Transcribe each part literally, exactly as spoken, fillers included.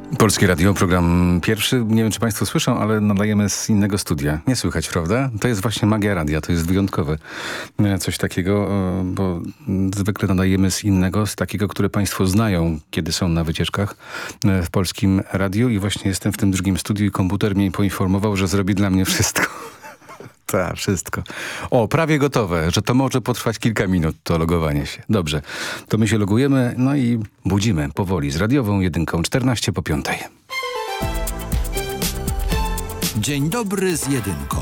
Polskie Radio, program pierwszy. Nie wiem, czy państwo słyszą, ale nadajemy z innego studia. Nie słychać, prawda? To jest właśnie magia radia, to jest wyjątkowe. Coś takiego, bo zwykle nadajemy z innego, z takiego, które państwo znają, kiedy są na wycieczkach w Polskim Radiu. I właśnie jestem w tym drugim studiu i komputer mnie poinformował, że zrobi dla mnie wszystko. Tak, wszystko. O, prawie gotowe, że to może potrwać kilka minut, to logowanie się. Dobrze, to my się logujemy, no i budzimy powoli z radiową jedynką, czternaście po piątej. Dzień dobry z jedynką.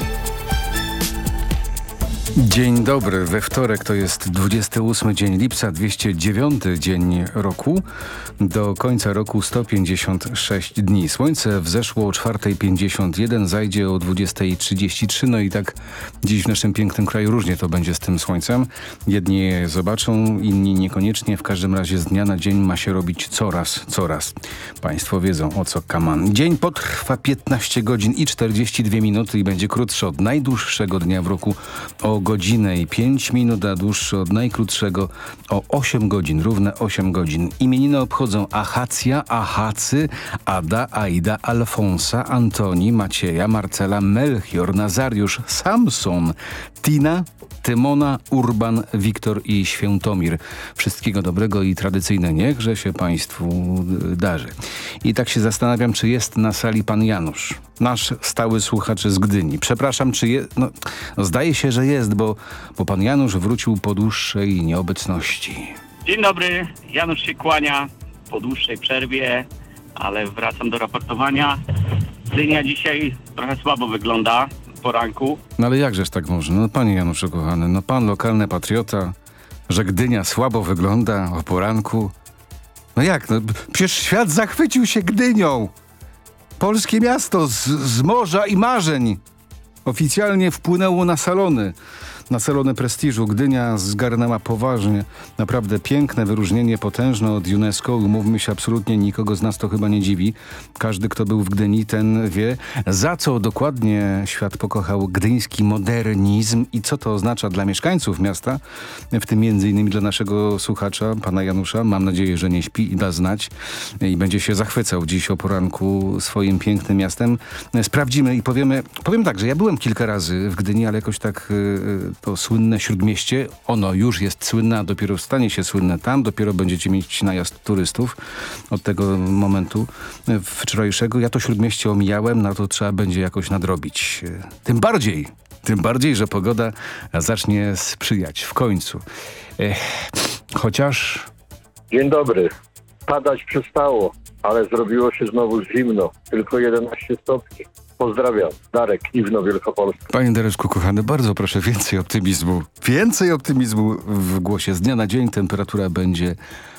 Dzień dobry, we wtorek to jest dwudziesty ósmy dzień lipca, dwieście dziewiąty dzień roku. Do końca roku sto pięćdziesiąt sześć dni. Słońce wzeszło o czwartej pięćdziesiąt jeden, zajdzie o dwudziestej trzydzieści trzy. No i tak dziś w naszym pięknym kraju różnie to będzie z tym słońcem. Jedni je zobaczą, inni niekoniecznie. W każdym razie z dnia na dzień ma się robić coraz, coraz. Państwo wiedzą, o co kaman. Dzień potrwa piętnaście godzin i czterdzieści dwie minuty i będzie krótszy od najdłuższego dnia w roku o godzinę i pięć minut, a dłuższy od najkrótszego o osiem godzin, równe osiem godzin. Imieniny obchodzą Achacja, Achacy, Ada, Aida, Alfonsa, Antoni, Macieja, Marcela, Melchior, Nazariusz, Samson, Tina, Tymona, Urban, Wiktor i Świętomir. Wszystkiego dobrego i tradycyjne niechże się państwu darzy. I tak się zastanawiam, czy jest na sali pan Janusz, nasz stały słuchacz z Gdyni. Przepraszam, czy jest... No, no zdaje się, że jest, bo, bo pan Janusz wrócił po dłuższej nieobecności. Dzień dobry, Janusz się kłania po dłuższej przerwie, ale wracam do raportowania. Gdynia dzisiaj trochę słabo wygląda w poranku. No ale jakżeż tak można? No panie Januszu kochany, no pan lokalny patriota, że Gdynia słabo wygląda o poranku. No jak? No, przecież świat zachwycił się Gdynią. Polskie miasto z, z morza i marzeń oficjalnie wpłynęło na salony. Na salony prestiżu. Gdynia zgarnęła poważnie. Naprawdę piękne wyróżnienie, potężne od UNESCO. Umówmy się, absolutnie nikogo z nas to chyba nie dziwi. Każdy, kto był w Gdyni, ten wie, za co dokładnie świat pokochał gdyński modernizm i co to oznacza dla mieszkańców miasta, w tym między innymi dla naszego słuchacza, pana Janusza. Mam nadzieję, że nie śpi i da znać i będzie się zachwycał dziś o poranku swoim pięknym miastem. Sprawdzimy i powiemy, powiem tak, że ja byłem kilka razy w Gdyni, ale jakoś tak yy, to słynne Śródmieście, ono już jest słynne, a dopiero stanie się słynne tam, dopiero będziecie mieć najazd turystów od tego momentu wczorajszego. Ja to Śródmieście omijałem, na to trzeba będzie jakoś nadrobić. Tym bardziej, tym bardziej, że pogoda zacznie sprzyjać w końcu. Ech, chociaż... Dzień dobry. Padać przestało, ale zrobiło się znowu zimno. Tylko jedenaście stopni. Pozdrawiam. Darek, Iwno, Wielkopolska. Panie Dareczku, kochany, bardzo proszę więcej optymizmu. Więcej optymizmu w głosie. Z dnia na dzień temperatura będzie,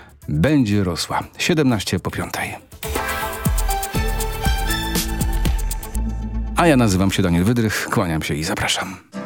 będzie rosła. siedemnaście po piątej. A ja nazywam się Daniel Wydrych, kłaniam się i zapraszam.